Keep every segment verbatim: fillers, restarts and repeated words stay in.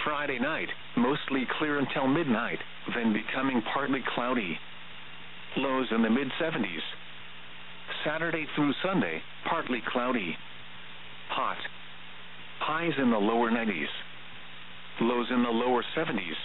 Friday night, mostly clear until midnight, then becoming partly cloudy. Lows in the mid seventies. Saturday through Sunday, partly cloudy. Hot. Highs in the lower nineties. Lows in the lower seventies.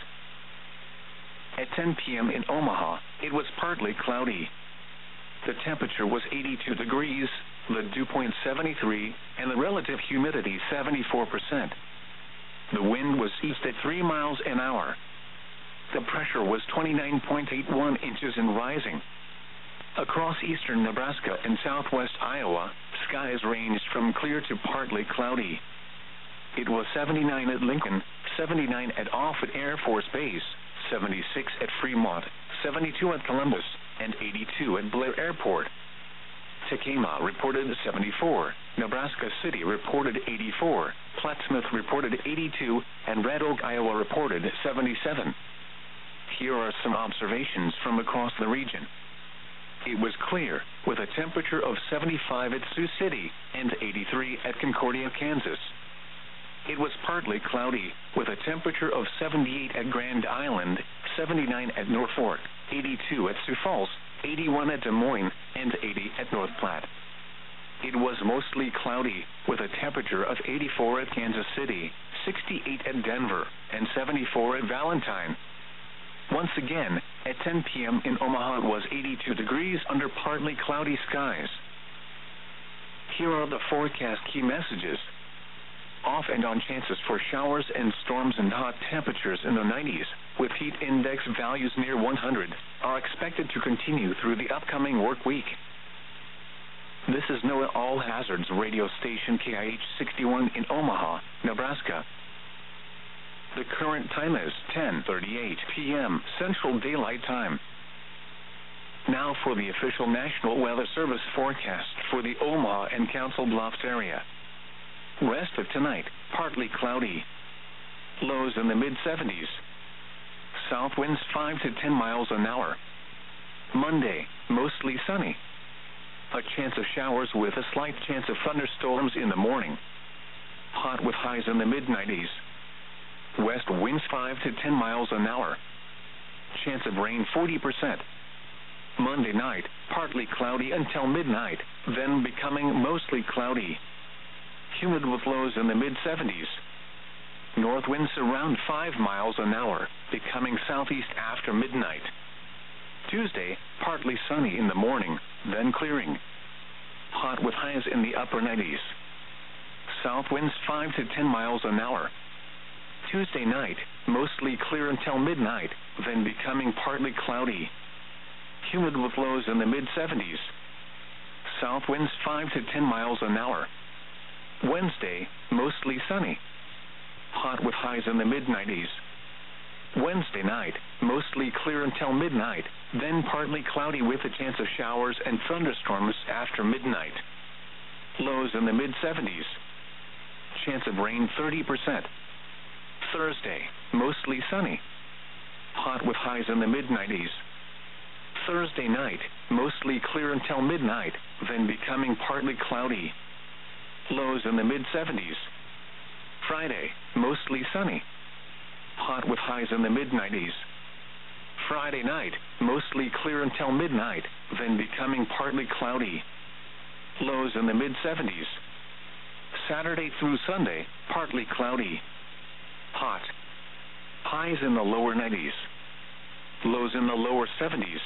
At ten p.m. in Omaha, it was partly cloudy. The temperature was eighty-two degrees, the dew point seventy-three, and the relative humidity seventy-four percent. The wind was east at three miles an hour. The pressure was twenty-nine point eight one inches and rising. Across eastern Nebraska and southwest Iowa, skies ranged from clear to partly cloudy. It was seventy-nine at Lincoln, seventy-nine at Offutt Air Force Base, seventy-six at Fremont, seventy-two at Columbus, and eighty-two at Blair Airport. Tekema reported seventy-four, Nebraska City reported eighty-four, Plattsmouth reported eighty-two, and Red Oak, Iowa reported seventy-seven. Here are some observations from across the region. It was clear, with a temperature of seventy-five at Sioux City and eighty-three at Concordia, Kansas. It was partly cloudy, with a temperature of seventy-eight at Grand Island, seventy-nine at Norfolk, eighty-two at Sioux Falls, eighty-one at Des Moines, and eighty at North Platte. It was mostly cloudy, with a temperature of eighty-four at Kansas City, sixty-eight at Denver, and seventy-four at Valentine. Once again, at ten p.m. in Omaha it was eighty-two degrees under partly cloudy skies. Here are the forecast key messages. Off and on chances for showers and storms and hot temperatures in the nineties, with heat index values near one hundred, are expected to continue through the upcoming work week. This is NOAA All Hazards radio station K I H sixty-one in Omaha, Nebraska. The current time is ten thirty-eight p.m. Central Daylight Time. Now for the official National Weather Service forecast for the Omaha and Council Bluffs area. Rest of tonight, partly cloudy. Lows in the mid seventies. South winds five to ten miles an hour. Monday, mostly sunny. A chance of showers with a slight chance of thunderstorms in the morning. Hot with highs in the mid nineties. West winds five to ten miles an hour. Chance of rain forty percent. Monday night, partly cloudy until midnight, then becoming mostly cloudy. Humid with lows in the mid seventies. North winds around five miles an hour, becoming southeast after midnight. Tuesday, partly sunny in the morning, then clearing. Hot with highs in the upper nineties. South winds five to ten miles an hour. Tuesday night, mostly clear until midnight, then becoming partly cloudy. Humid with lows in the mid seventies. South winds five to ten miles an hour. Wednesday, mostly sunny. Hot with highs in the mid nineties. Wednesday night, mostly clear until midnight, then partly cloudy with a chance of showers and thunderstorms after midnight. Lows in the mid seventies. Chance of rain thirty percent. Thursday, mostly sunny. Hot with highs in the mid nineties. Thursday night, mostly clear until midnight, then becoming partly cloudy. Lows in the mid seventies. Friday, mostly sunny. Hot with highs in the mid nineties. Friday night, mostly clear until midnight, then becoming partly cloudy. Lows in the mid seventies. Saturday through Sunday, partly cloudy. Hot. Highs in the lower nineties. Lows in the lower seventies.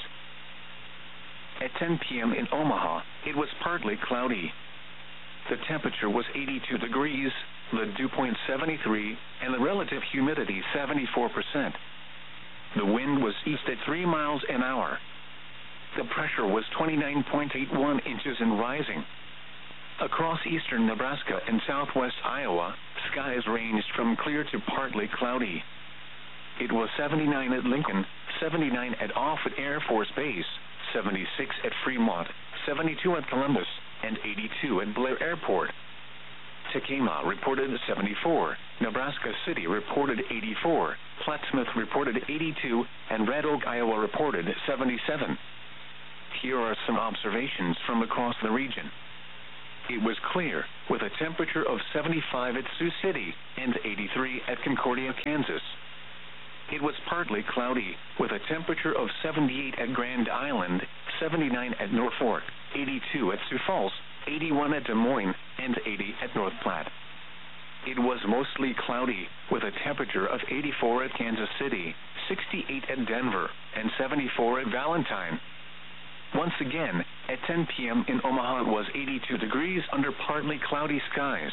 At ten p.m. in Omaha, it was partly cloudy. The temperature was eighty-two degrees, the dew point seventy-three, and the relative humidity seventy-four percent. The wind was east at three miles an hour. The pressure was twenty-nine point eight one inches and rising. Across eastern Nebraska and southwest Iowa, skies ranged from clear to partly cloudy. It was seventy-nine at Lincoln, seventy-nine at Offutt Air Force Base, seventy-six at Fremont, seventy-two at Columbus, and eighty-two at Blair Airport. Tekema reported seventy-four, Nebraska City reported eighty-four, Plattsmouth reported eighty-two, and Red Oak, Iowa reported seventy-seven. Here are some observations from across the region. It was clear, with a temperature of seventy-five at Sioux City and eighty-three at Concordia, Kansas. It was partly cloudy, with a temperature of seventy-eight at Grand Island, seventy-nine at Norfolk, eighty-two at Sioux Falls, eighty-one at Des Moines, and eighty at North Platte. It was mostly cloudy, with a temperature of eighty-four at Kansas City, sixty-eight at Denver, and seventy-four at Valentine. Once again, at ten p m in Omaha it was eighty-two degrees under partly cloudy skies.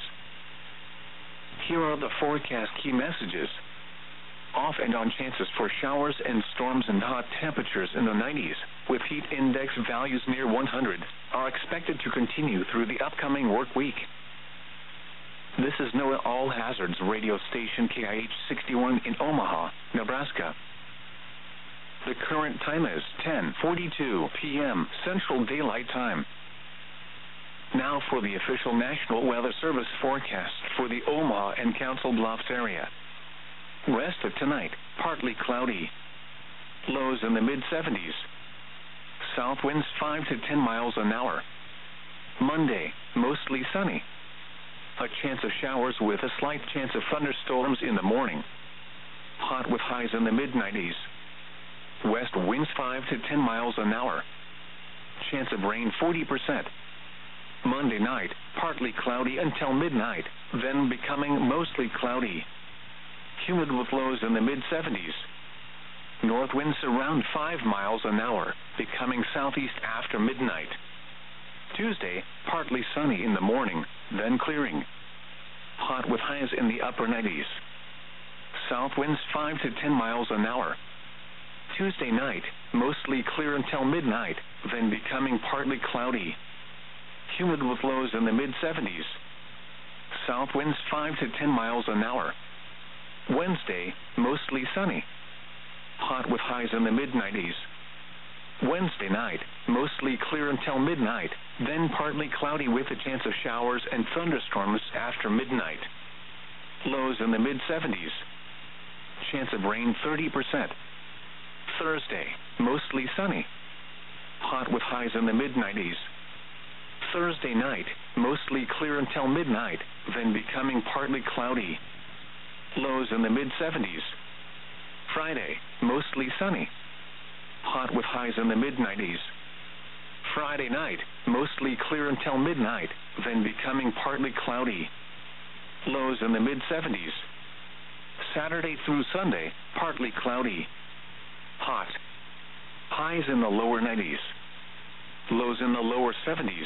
Here are the forecast key messages. Off and on chances for showers and storms and hot temperatures in the nineties, with heat index values near one hundred, are expected to continue through the upcoming work week. This is NOAA All Hazards radio station K I H sixty-one in Omaha, Nebraska. The current time is ten forty-two p m Central Daylight Time. Now for the official National Weather Service forecast for the Omaha and Council Bluffs area. Rest of tonight, partly cloudy. Lows in the mid seventies. South winds five to ten miles an hour. Monday, mostly sunny. A chance of showers with a slight chance of thunderstorms in the morning. Hot with highs in the mid nineties. West winds five to ten miles an hour. Chance of rain forty percent. Monday night, partly cloudy until midnight, then becoming mostly cloudy. Humid with lows in the mid seventies. North winds around five miles an hour, becoming southeast after midnight. Tuesday, partly sunny in the morning, then clearing. Hot with highs in the upper nineties. South winds five to ten miles an hour. Tuesday night, mostly clear until midnight, then becoming partly cloudy. Humid with lows in the mid seventies. South winds five to ten miles an hour. Wednesday, mostly sunny. Hot with highs in the mid nineties. Wednesday night, mostly clear until midnight, then partly cloudy with a chance of showers and thunderstorms after midnight. Lows in the mid seventies. Chance of rain thirty percent. Thursday, mostly sunny. Hot with highs in the mid nineties. Thursday night, mostly clear until midnight, then becoming partly cloudy. Lows in the mid seventies. Friday, mostly sunny. Hot with highs in the mid nineties. Friday night, mostly clear until midnight, then becoming partly cloudy. Lows in the mid seventies. Saturday through Sunday, partly cloudy. Hot. Highs in the lower nineties. Lows in the lower seventies.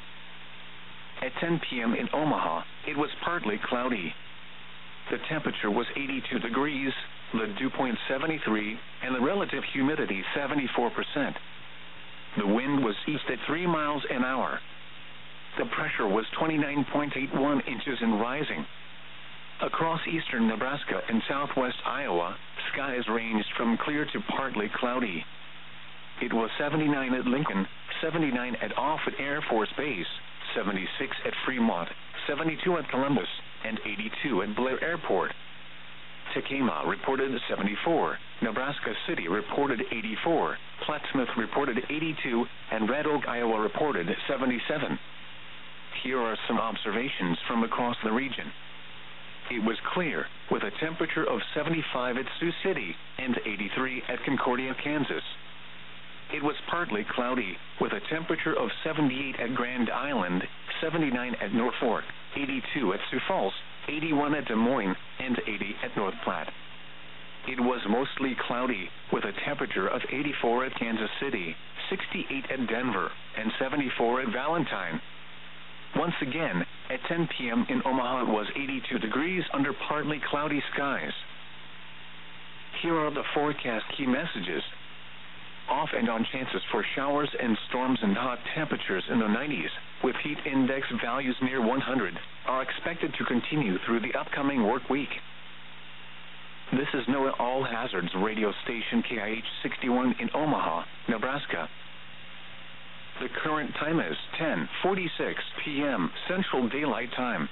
At ten p m in Omaha, it was partly cloudy. The temperature was eighty-two degrees, the dew point seventy-three, and the relative humidity seventy-four percent. The wind was east at three miles an hour. The pressure was twenty-nine point eight one inches and rising. Across eastern Nebraska and southwest Iowa, skies ranged from clear to partly cloudy. It was seventy-nine at Lincoln, seventy-nine at Offutt Air Force Base, seventy-six at Fremont, seventy-two at Columbus, and eighty-two at Blair Airport. Tekamah reported seventy-four, Nebraska City reported eighty-four, Plattsmouth reported eighty-two, and Red Oak, Iowa reported seventy-seven. Here are some observations from across the region. It was clear, with a temperature of seventy-five at Sioux City and eighty-three at Concordia, Kansas. It was partly cloudy, with a temperature of seventy-eight at Grand Island, seventy-nine at Norfolk, eighty-two at Sioux Falls, eighty-one at Des Moines, and eighty at North Platte. It was mostly cloudy, with a temperature of eighty-four at Kansas City, sixty-eight at Denver, and seventy-four at Valentine. Once again, at ten p m in Omaha it was eighty-two degrees under partly cloudy skies. Here are the forecast key messages. Off and on chances for showers and storms and hot temperatures in the nineties, with heat index values near one hundred, are expected to continue through the upcoming work week. This is NOAA All Hazards radio station K I H sixty-one in Omaha, Nebraska. The current time is ten forty-six p m Central Daylight Time.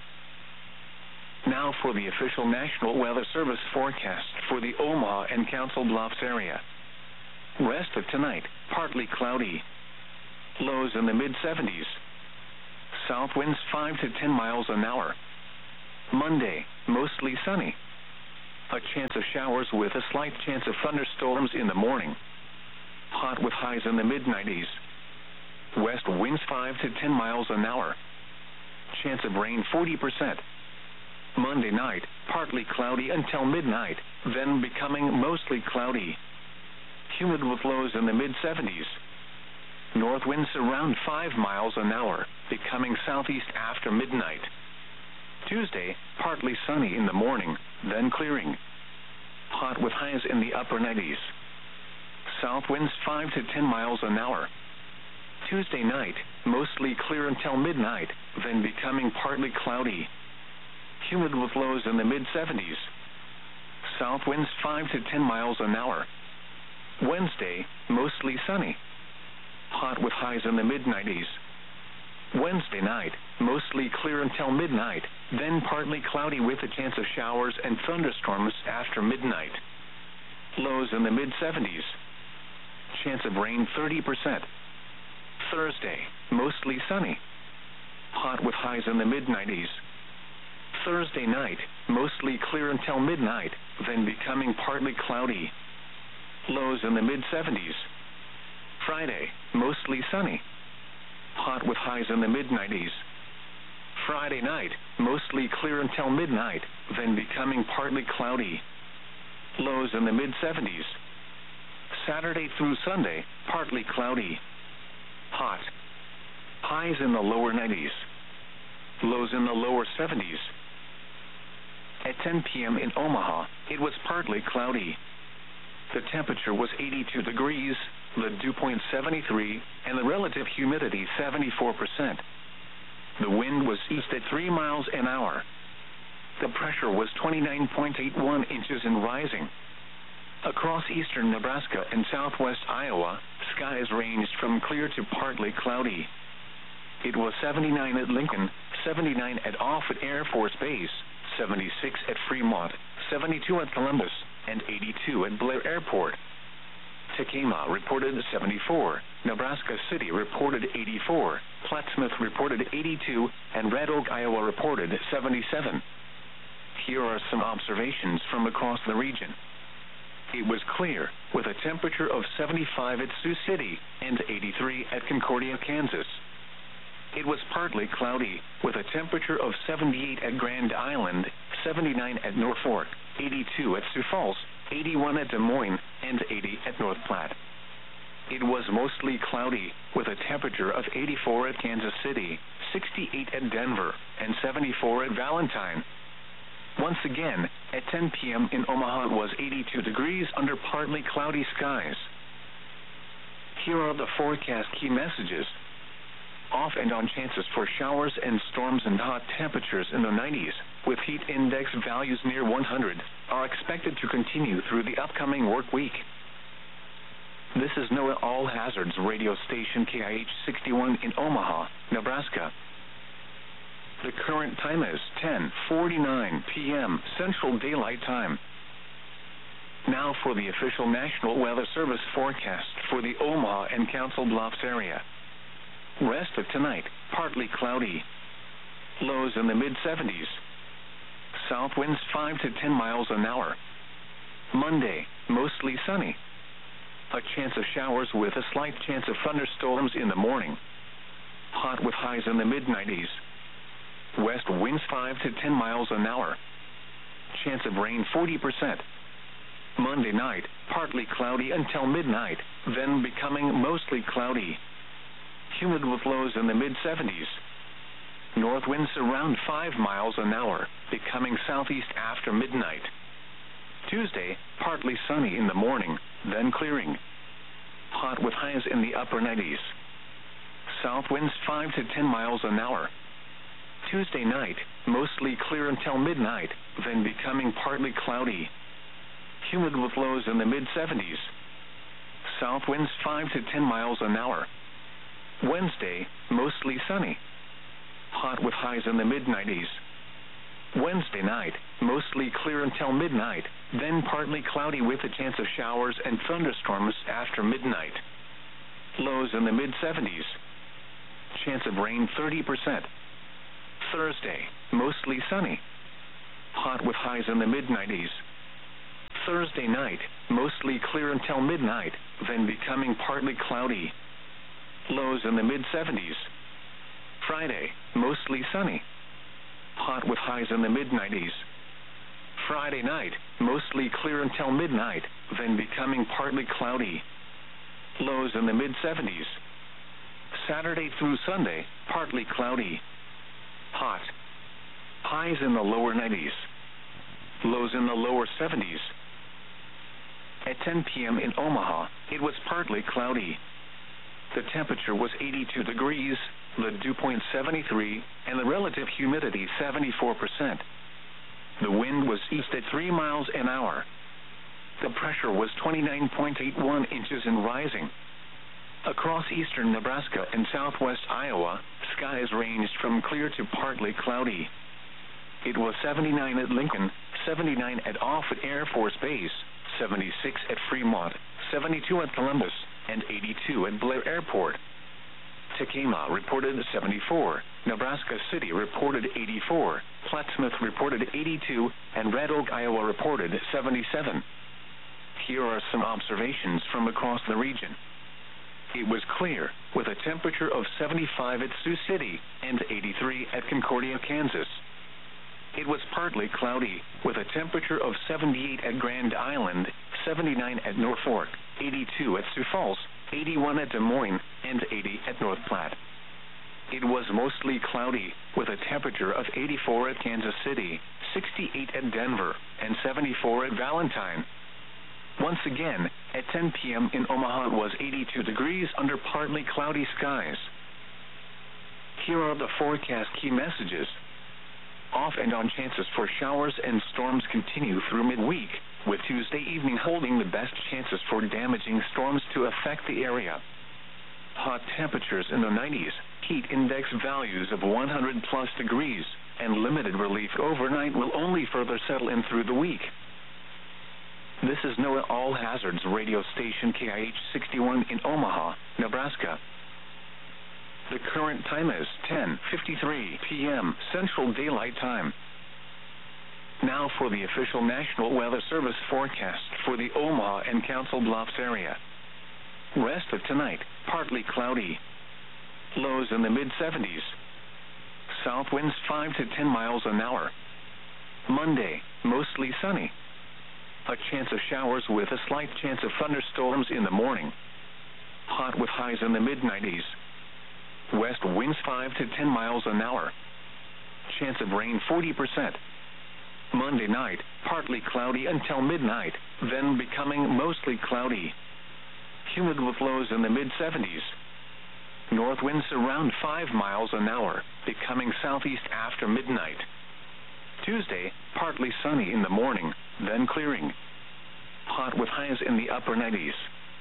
Now for the official National Weather Service forecast for the Omaha and Council Bluffs area. Rest of tonight, partly cloudy. Lows in the mid seventies. South winds five to ten miles an hour. Monday, mostly sunny. A chance of showers with a slight chance of thunderstorms in the morning. Hot with highs in the mid nineties. West winds five to ten miles an hour. Chance of rain forty percent. Monday night, partly cloudy until midnight, then becoming mostly cloudy. Humid with lows in the mid seventies. North winds around five miles an hour, becoming southeast after midnight. Tuesday, partly sunny in the morning, then clearing. Hot with highs in the upper nineties. South winds five to ten miles an hour. Tuesday night, mostly clear until midnight, then becoming partly cloudy. Humid with lows in the mid seventies. South winds five to ten miles an hour. Wednesday, mostly sunny. Hot with highs in the mid nineties. Wednesday night, mostly clear until midnight, then partly cloudy with a chance of showers and thunderstorms after midnight. Lows in the mid seventies. Chance of rain thirty percent. Thursday, mostly sunny. Hot with highs in the mid nineties. Thursday night, mostly clear until midnight, then becoming partly cloudy. Lows in the mid seventies. Friday, mostly sunny. Hot with highs in the mid nineties. Friday night, mostly clear until midnight, then becoming partly cloudy. Lows in the mid seventies. Saturday through Sunday, partly cloudy. Hot. Highs in the lower nineties. Lows in the lower seventies. At ten p.m. in Omaha, it was partly cloudy. The temperature was eighty-two degrees, the dew point seventy-three, and the relative humidity seventy-four percent. The wind was east at three miles an hour. The pressure was twenty-nine point eight one inches and rising. Across eastern Nebraska and southwest Iowa, skies ranged from clear to partly cloudy. It was seventy-nine at Lincoln, seventy-nine at Offutt Air Force Base, seventy-six at Fremont, seventy-two at Columbus, and eighty-two at Blair Airport. Tekema reported seventy-four, Nebraska City reported eighty-four, Plattsmouth reported eighty-two, and Red Oak, Iowa reported seventy-seven. Here are some observations from across the region. It was clear, with a temperature of seventy-five at Sioux City and eighty-three at Concordia, Kansas. It was partly cloudy, with a temperature of seventy-eight at Grand Island, seventy-nine at Norfolk, eighty-two at Sioux Falls, eighty-one at Des Moines, and eighty at North Platte. It was mostly cloudy, with a temperature of eighty-four at Kansas City, sixty-eight at Denver, and seventy-four at Valentine. Once again, at ten p.m. in Omaha it was eighty-two degrees under partly cloudy skies. Here are the forecast key messages. Off and on chances for showers and storms and hot temperatures in the nineties, with heat index values near one hundred, are expected to continue through the upcoming work week. This is NOAA All Hazards radio station K I H sixty-one in Omaha, Nebraska. The current time is ten forty-nine p.m. Central Daylight Time. Now for the official National Weather Service forecast for the Omaha and Council Bluffs area. Rest of tonight, partly cloudy. Lows in the mid seventies. South winds five to ten miles an hour. Monday, mostly sunny. A chance of showers with a slight chance of thunderstorms in the morning. Hot with highs in the mid nineties. West winds five to ten miles an hour. Chance of rain forty percent. Monday night, partly cloudy until midnight, then becoming mostly cloudy. Humid with lows in the mid seventies. North winds around five miles an hour, becoming southeast after midnight. Tuesday, partly sunny in the morning, then clearing. Hot with highs in the upper nineties. South winds five to ten miles an hour. Tuesday night, mostly clear until midnight, then becoming partly cloudy. Humid with lows in the mid seventies. South winds five to ten miles an hour. Wednesday, mostly sunny. Hot with highs in the mid nineties. Wednesday night, mostly clear until midnight, then partly cloudy with a chance of showers and thunderstorms after midnight. Lows in the mid seventies. Chance of rain thirty percent. Thursday, mostly sunny. Hot with highs in the mid nineties. Thursday night, mostly clear until midnight, then becoming partly cloudy. Lows in the mid seventies. Friday, mostly sunny. Hot with highs in the mid nineties. Friday night, mostly clear until midnight, then becoming partly cloudy. Lows in the mid seventies. Saturday through Sunday, partly cloudy. Hot. Highs in the lower nineties. Lows in the lower seventies. At ten p.m. in Omaha, it was partly cloudy. The temperature was eighty-two degrees, the dew point seventy-three, and the relative humidity seventy-four percent. The wind was east at three miles an hour. The pressure was twenty-nine point eight one inches and rising. Across eastern Nebraska and southwest Iowa, skies ranged from clear to partly cloudy. It was seventy-nine at Lincoln, seventy-nine at Offutt Air Force Base, seventy-six at Fremont, seventy-two at Columbus, and eighty-two at Blair Airport. Tekema reported seventy-four, Nebraska City reported eighty-four, Plattsmouth reported eighty-two, and Red Oak, Iowa reported seventy-seven. Here are some observations from across the region. It was clear, with a temperature of seventy-five at Sioux City and eighty-three at Concordia, Kansas. It was partly cloudy, with a temperature of seventy-eight at Grand Island, seventy-nine at Norfolk, eighty-two at Sioux Falls, eighty-one at Des Moines, and eighty at North Platte. It was mostly cloudy, with a temperature of eighty-four at Kansas City, sixty-eight at Denver, and seventy-four at Valentine. Once again, at ten p.m. in Omaha it was eighty-two degrees under partly cloudy skies. Here are the forecast key messages. Off and on chances for showers and storms continue through midweek, with Tuesday evening holding the best chances for damaging storms to affect the area. Hot temperatures in the nineties, heat index values of one hundred plus degrees, and limited relief overnight will only further settle in through the week. This is NOAA All Hazards radio station K I H sixty-one in Omaha, Nebraska. The current time is ten fifty-three p.m. Central Daylight Time. Now for the official National Weather Service forecast for the Omaha and Council Bluffs area. Rest of tonight, partly cloudy. Lows in the mid seventies. South winds five to ten miles an hour. Monday, mostly sunny. A chance of showers with a slight chance of thunderstorms in the morning. Hot with highs in the mid nineties. West winds five to ten miles an hour. Chance of rain forty percent. Monday night, partly cloudy until midnight, then becoming mostly cloudy. Humid with lows in the mid seventies. North winds around five miles an hour, becoming southeast after midnight. Tuesday, partly sunny in the morning, then clearing. Hot with highs in the upper nineties.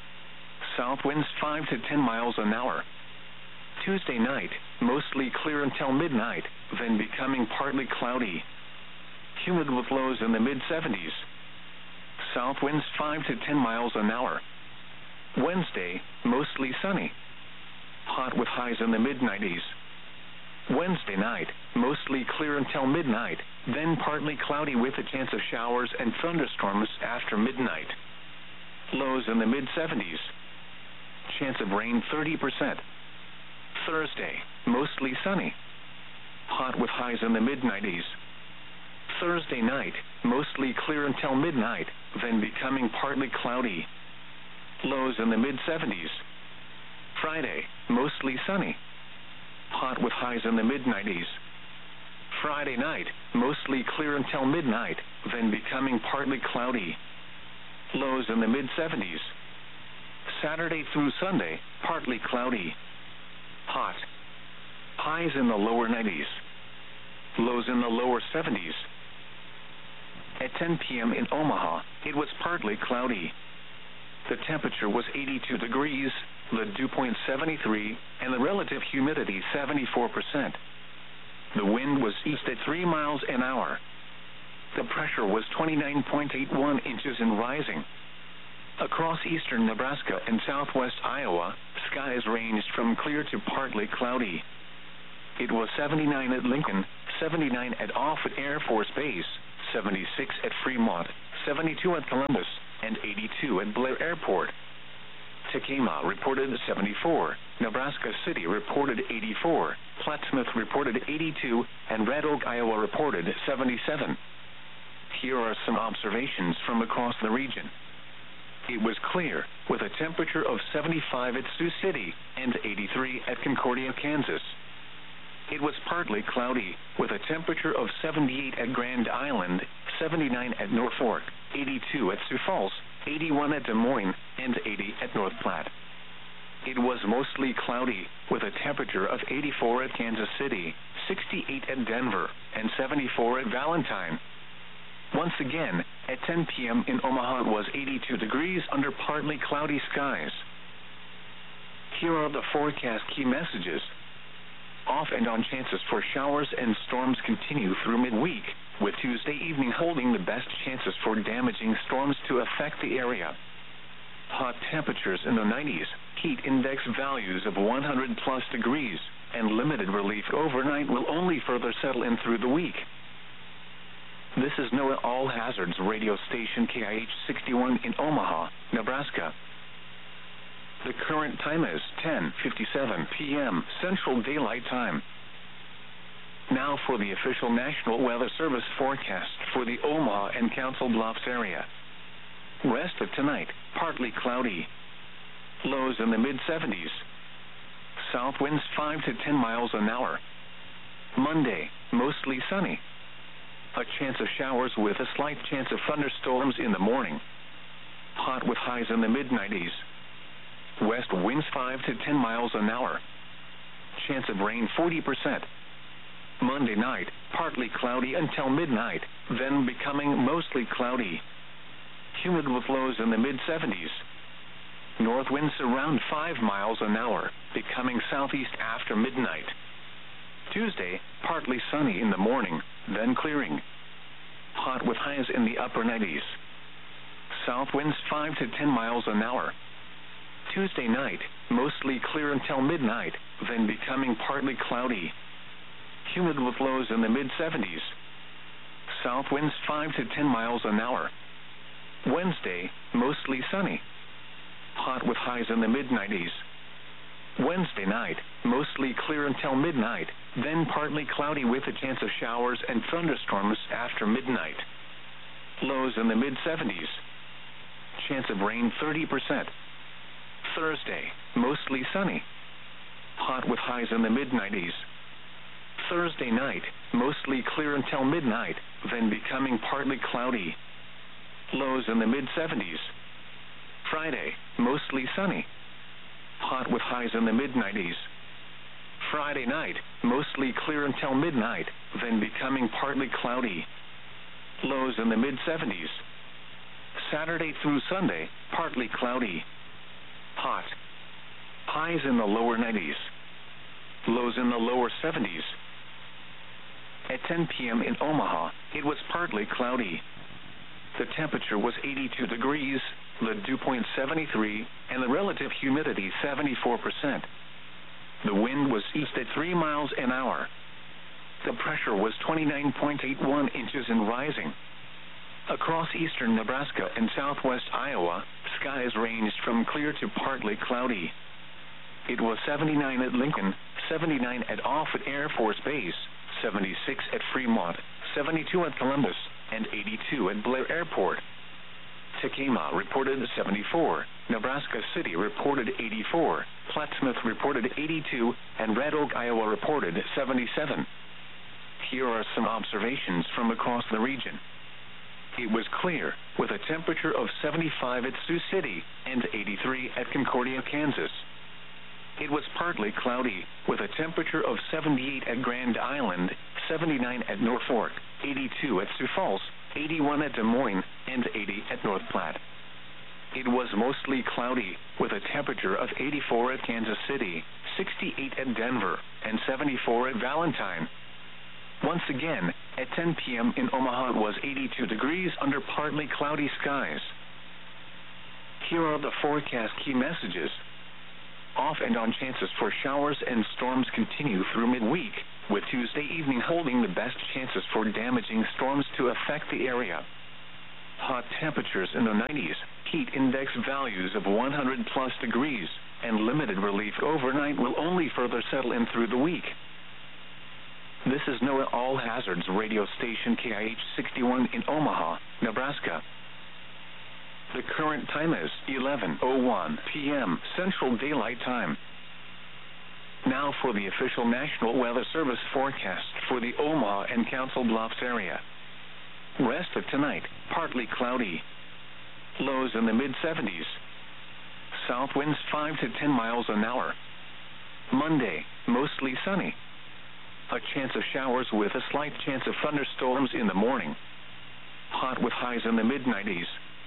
South winds five to ten miles an hour. Tuesday night, mostly clear until midnight, then becoming partly cloudy. Humid with lows in the mid seventies. South winds five to ten miles an hour. Wednesday, mostly sunny. Hot with highs in the mid nineties. Wednesday night, mostly clear until midnight, then partly cloudy with a chance of showers and thunderstorms after midnight. Lows in the mid seventies. Chance of rain thirty percent. Thursday, mostly sunny. Hot with highs in the mid nineties. Thursday night, mostly clear until midnight, then becoming partly cloudy. Lows in the mid seventies. Friday, mostly sunny. Hot with highs in the mid nineties. Friday night, mostly clear until midnight, then becoming partly cloudy. Lows in the mid seventies. Saturday through Sunday, partly cloudy. Hot. Highs in the lower nineties. Lows in the lower seventies. At ten p.m. in Omaha, it was partly cloudy. The temperature was eighty-two degrees, the dew point seventy-three, and the relative humidity seventy-four percent. The wind was east at three miles an hour. The pressure was twenty-nine point eight one inches and rising. Across eastern Nebraska and southwest Iowa, skies ranged from clear to partly cloudy. it was seventy-nine at Lincoln, seventy-nine at Offutt Air Force Base, seventy-six at Fremont, seventy-two at Columbus, and eighty-two at Blair Airport. Tekamah reported seventy-four, Nebraska City reported eighty-four, Plattsmouth reported eighty-two, and Red Oak, Iowa reported seventy-seven. Here are some observations from across the region. It was clear, with a temperature of seventy-five at Sioux City and eighty-three at Concordia, Kansas. It was partly cloudy, with a temperature of seventy-eight at Grand Island, seventy-nine at Norfolk, eighty-two at Sioux Falls, eighty-one at Des Moines, and eighty at North Platte. It was mostly cloudy, with a temperature of eighty-four at Kansas City, sixty-eight at Denver, and seventy-four at Valentine. Once again, at ten p.m. in Omaha it was eighty-two degrees under partly cloudy skies. Here are the forecast key messages. Off and on chances for showers and storms continue through midweek, with Tuesday evening holding the best chances for damaging storms to affect the area. Hot temperatures in the nineties, heat index values of one hundred plus degrees, and limited relief overnight will only further settle in through the week. This is NOAA All Hazards radio station K I H sixty-one in Omaha, Nebraska. The current time is ten fifty-seven p.m. Central Daylight Time. Now for the official National Weather Service forecast for the Omaha and Council Bluffs area. Rest of tonight, partly cloudy. Lows in the mid seventies. South winds five to ten miles an hour. Monday, mostly sunny. A chance of showers with a slight chance of thunderstorms in the morning. Hot with highs in the mid nineties. West winds five to ten miles an hour. Chance of rain forty percent. Monday night, partly cloudy until midnight, then becoming mostly cloudy. Humid with lows in the mid seventies. North winds around five miles an hour, becoming southeast after midnight. Tuesday, partly sunny in the morning, then clearing. Hot with highs in the upper nineties. South winds five to ten miles an hour. Tuesday night, mostly clear until midnight, then becoming partly cloudy. Humid with lows in the mid seventies. South winds five to ten miles an hour. Wednesday, mostly sunny. Hot with highs in the mid nineties. Wednesday night, mostly clear until midnight, then partly cloudy with a chance of showers and thunderstorms after midnight. Lows in the mid seventies. Chance of rain thirty percent. Thursday, mostly sunny. Hot with highs in the mid nineties. Thursday night, mostly clear until midnight, then becoming partly cloudy. Lows in the mid seventies. Friday, mostly sunny. Hot with highs in the mid nineties. Friday night, mostly clear until midnight, then becoming partly cloudy. Lows in the mid seventies. Saturday through Sunday, partly cloudy. Hot. Highs in the lower nineties. Lows in the lower seventies. At ten p.m. in Omaha, it was partly cloudy. The temperature was eighty-two degrees, the dew point seventy-three, and the relative humidity seventy-four percent. The wind was east at three miles an hour. The pressure was twenty-nine point eight one inches and rising. Across eastern Nebraska and southwest Iowa, skies ranged from clear to partly cloudy. It was seventy-nine at Lincoln, seventy-nine at Offutt Air Force Base, seventy-six at Fremont, seventy-two at Columbus, and eighty-two at Blair Airport. Tekamah reported seventy-four, Nebraska City reported eighty-four, Plattsmouth reported eighty-two, and Red Oak, Iowa reported seventy-seven. Here are some observations from across the region. It was clear, with a temperature of seventy-five at Sioux City and eighty-three at Concordia, Kansas. It was partly cloudy, with a temperature of seventy-eight at Grand Island, seventy-nine at Norfolk, eighty-two at Sioux Falls, eighty-one at Des Moines, and eighty at North Platte. It was mostly cloudy, with a temperature of eighty-four at Kansas City, sixty-eight at Denver, and seventy-four at Valentine. Once again, at ten p.m. in Omaha it was eighty-two degrees under partly cloudy skies. Here are the forecast key messages. Off and on chances for showers and storms continue through midweek, with Tuesday evening holding the best chances for damaging storms to affect the area. Hot temperatures in the nineties, heat index values of one hundred plus degrees, and limited relief overnight will only further settle in through the week. This is NOAA All Hazards radio station K I H sixty-one in Omaha, Nebraska. The current time is eleven oh one p m Central Daylight Time. Now for the official National Weather Service forecast for the Omaha and Council Bluffs area. Rest of tonight, partly cloudy. Lows in the mid seventies. South winds five to ten miles an hour. Monday, mostly sunny. A chance of showers with a slight chance of thunderstorms in the morning. Hot with highs in the mid nineties.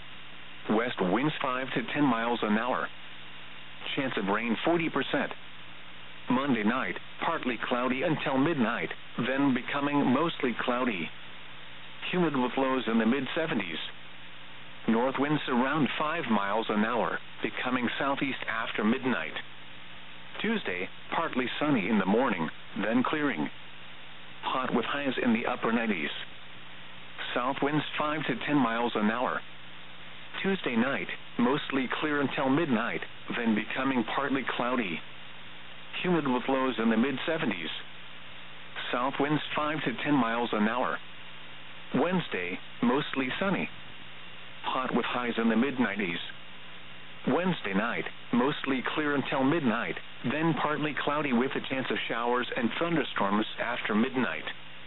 West winds five to ten miles an hour. Chance of rain forty percent. Monday night, partly cloudy until midnight, then becoming mostly cloudy. Humid with lows in the mid seventies. North winds around five miles an hour, becoming southeast after midnight. Tuesday, partly sunny in the morning, then clearing. Hot with highs in the upper nineties. South winds five to ten miles an hour. Tuesday night, mostly clear until midnight, then becoming partly cloudy. Humid with lows in the mid seventies. South winds five to ten miles an hour. Wednesday, mostly sunny. Hot with highs in the mid nineties. Wednesday night, mostly clear until midnight, then partly cloudy with a chance of showers and thunderstorms after midnight.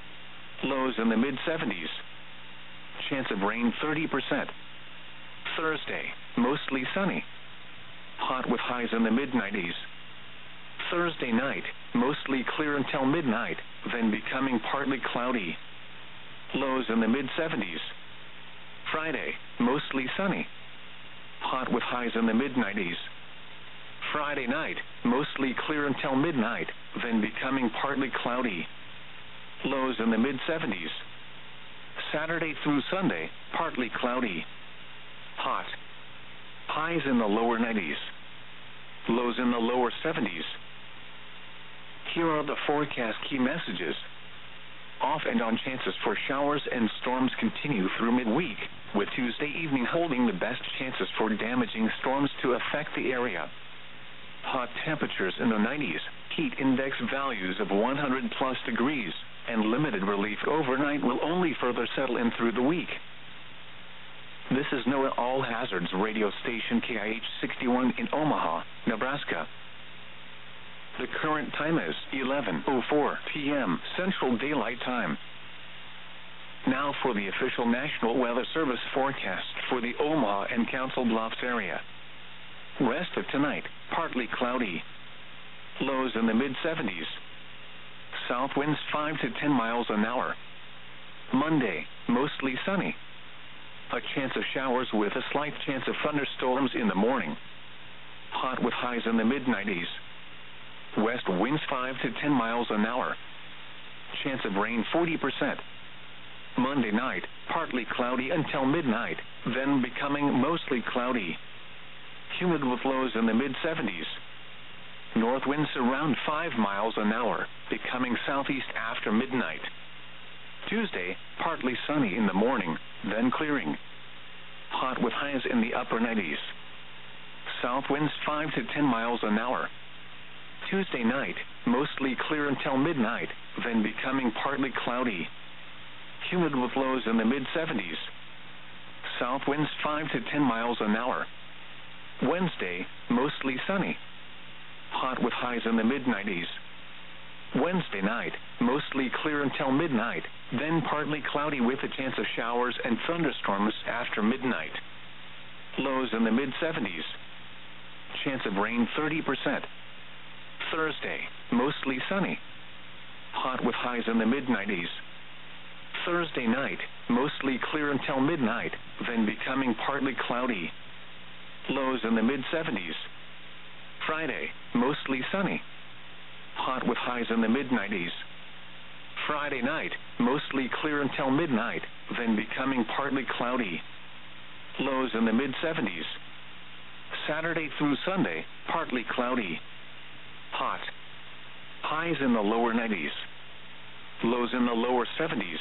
Lows in the mid seventies. Chance of rain thirty percent. Thursday, mostly sunny. Hot with highs in the mid nineties. Thursday night, mostly clear until midnight, then becoming partly cloudy. Lows in the mid seventies. Friday, mostly sunny. Hot with highs in the mid nineties. Friday night, mostly clear until midnight, then becoming partly cloudy. Lows in the mid seventies. Saturday through Sunday, partly cloudy. Hot. Highs in the lower nineties. Lows in the lower seventies. Here are the forecast key messages. Off and on chances for showers and storms continue through midweek, with Tuesday evening holding the best chances for damaging storms to affect the area. Hot temperatures in the nineties, heat index values of one hundred plus degrees, and limited relief overnight will only further settle in through the week. This is NOAA All Hazards radio station K I H sixty-one in Omaha, Nebraska. The current time is eleven oh four p m Central Daylight Time. Now for the official National Weather Service forecast for the Omaha and Council Bluffs area. Rest of tonight, partly cloudy. Lows in the mid seventies. South winds five to ten miles an hour. Monday, mostly sunny. A chance of showers with a slight chance of thunderstorms in the morning. Hot with highs in the mid nineties. West winds five to ten miles an hour. Chance of rain forty percent. Monday night, partly cloudy until midnight, then becoming mostly cloudy. Humid with lows in the mid seventies. North winds around five miles an hour, becoming southeast after midnight. Tuesday, partly sunny in the morning, then clearing. Hot with highs in the upper nineties. South winds five to ten miles an hour. Tuesday night, mostly clear until midnight, then becoming partly cloudy. Humid with lows in the mid seventies. South winds five to ten miles an hour. Wednesday, mostly sunny. Hot with highs in the mid nineties. Wednesday night, mostly clear until midnight, then partly cloudy with a chance of showers and thunderstorms after midnight. Lows in the mid seventies. Chance of rain thirty percent. Thursday, mostly sunny. Hot with highs in the mid nineties. Thursday night, mostly clear until midnight, then becoming partly cloudy. Lows in the mid seventies. Friday, mostly sunny. Hot with highs in the mid nineties. Friday night, mostly clear until midnight, then becoming partly cloudy. Lows in the mid seventies. Saturday through Sunday, partly cloudy. Hot. Highs in the lower nineties. Lows in the lower seventies.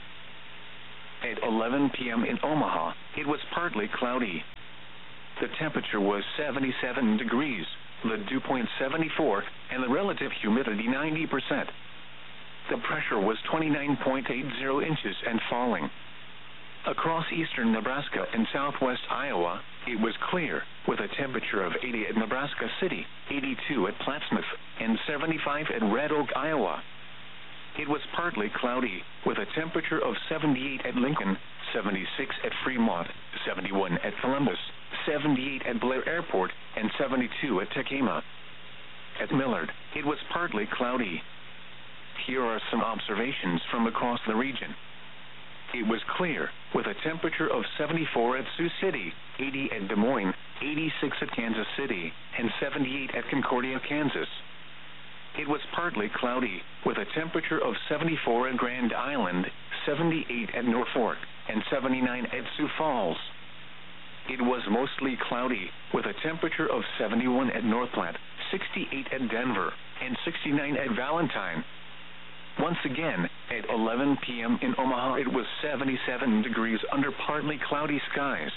At eleven p.m. in Omaha, it was partly cloudy. The temperature was seventy-seven degrees, the dew point seventy-four, and the relative humidity ninety percent. The pressure was twenty-nine point eight zero inches and falling. Across eastern Nebraska and southwest Iowa, it was clear, with a temperature of eighty at Nebraska City, eighty-two at Plattsmouth, and seventy-five at Red Oak, Iowa. It was partly cloudy, with a temperature of seventy-eight at Lincoln, seventy-six at Fremont, seventy-one at Columbus, seventy-eight at Blair Airport, and seventy-two at Tacoma. At Millard, it was partly cloudy. Here are some observations from across the region. It was clear, with a temperature of seventy-four at Sioux City, eighty at Des Moines, eighty-six at Kansas City, and seventy-eight at Concordia, Kansas. It was partly cloudy, with a temperature of seventy-four at Grand Island, seventy-eight at Norfolk, and seventy-nine at Sioux Falls. It was mostly cloudy, with a temperature of seventy-one at North Platte, sixty-eight at Denver, and sixty-nine at Valentine. Once again, at eleven p.m. in Omaha, it was seventy-seven degrees under partly cloudy skies.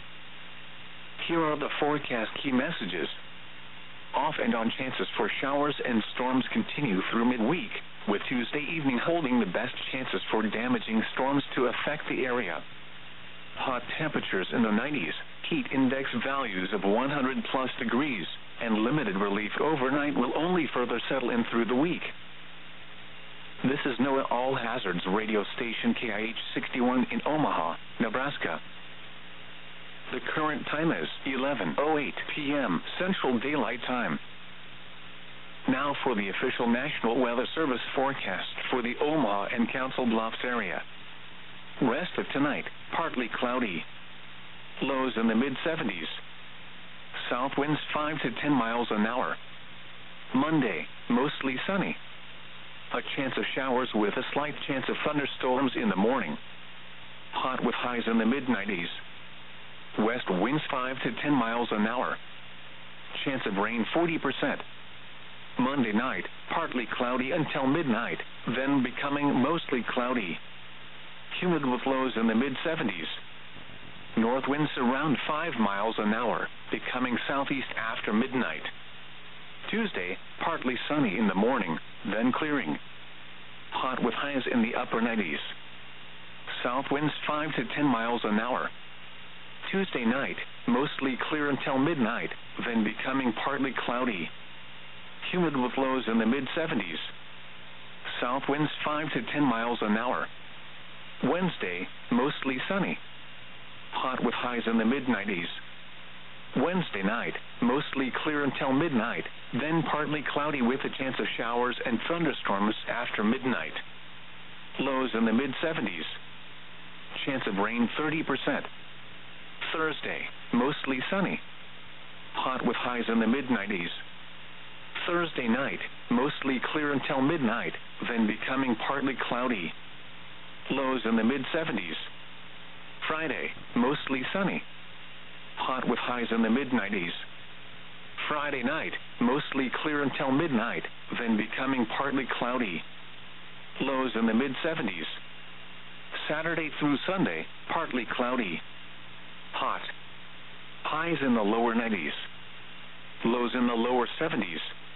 Here are the forecast key messages. Off and on chances for showers and storms continue through midweek, with Tuesday evening holding the best chances for damaging storms to affect the area. Hot temperatures in the nineties, heat index values of one hundred plus degrees, and limited relief overnight will only further settle in through the week. This is NOAA All Hazards radio station K I H sixty-one in Omaha, Nebraska. The current time is eleven oh eight p.m. Central Daylight Time. Now for the official National Weather Service forecast for the Omaha and Council Bluffs area. Rest of tonight, partly cloudy. Lows in the mid seventies. South winds five to ten miles an hour. Monday, mostly sunny. A chance of showers with a slight chance of thunderstorms in the morning. Hot with highs in the mid nineties. West winds five to ten miles an hour. Chance of rain forty percent. Monday night, partly cloudy until midnight, then becoming mostly cloudy. Humid with lows in the mid seventies. North winds around five miles an hour, becoming southeast after midnight. Tuesday, partly sunny in the morning, then clearing. Hot with highs in the upper nineties. South winds five to ten miles an hour. Tuesday night, mostly clear until midnight, then becoming partly cloudy. Humid with lows in the mid seventies. South winds five to ten miles an hour. Wednesday, mostly sunny. Hot with highs in the mid nineties. Wednesday night, mostly clear until midnight, then partly cloudy with a chance of showers and thunderstorms after midnight. Lows in the mid seventies. Chance of rain thirty percent. Thursday, mostly sunny. Hot with highs in the mid nineties. Thursday night, mostly clear until midnight, then becoming partly cloudy. Lows in the mid seventies. Friday, mostly sunny. Hot with highs in the mid nineties. Friday night, mostly clear until midnight, then becoming partly cloudy. Lows in the mid seventies. Saturday through Sunday, partly cloudy. Hot. Highs in the lower nineties. Lows in the lower seventies.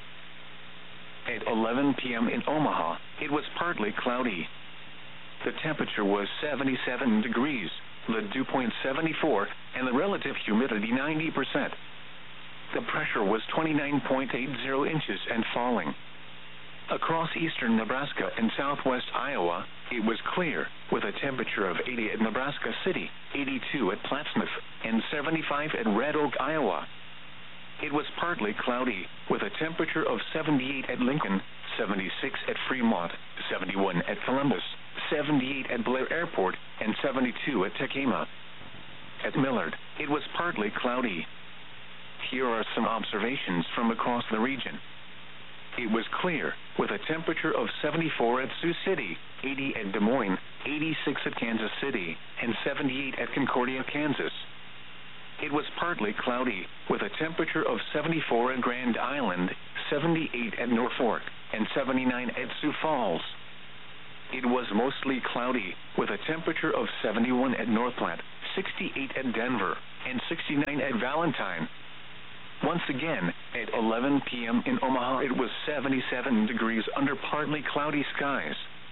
At eleven p.m. in Omaha, it was partly cloudy. The temperature was seventy-seven degrees, the dew point seventy-four, and the relative humidity ninety percent. The pressure was twenty-nine point eight zero inches and falling. Across eastern Nebraska and southwest Iowa, it was clear, with a temperature of eighty at Nebraska City, eighty-two at Plattsmouth, and seventy-five at Red Oak, Iowa. It was partly cloudy, with a temperature of seventy-eight at Lincoln, seventy-six at Fremont, seventy-one at Columbus, seventy-eight at Blair Airport, and seventy-two at Tacoma. At Millard, it was partly cloudy. Here are some observations from across the region. It was clear, with a temperature of seventy-four at Sioux City, eighty at Des Moines, eighty-six at Kansas City, and seventy-eight at Concordia, Kansas. it was partly cloudy, with a temperature of seventy-four at Grand Island, seventy-eight at Norfolk, and seventy-nine at Sioux Falls. It was mostly cloudy, with a temperature of seventy-one at North Platte, sixty-eight at Denver, and sixty-nine at Valentine. Once again, at eleven p m in Omaha, it was seventy-seven degrees under partly cloudy skies.